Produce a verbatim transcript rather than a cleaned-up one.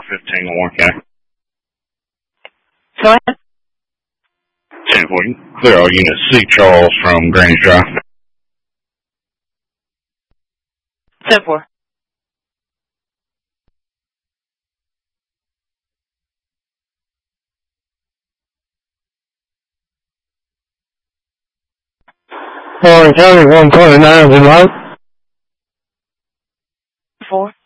fifteen in Warren County. Go ahead. ten four, you can clear all units. C. Charles from Grange Drive. ten four. Warren County, one twenty-nine is in light. Four.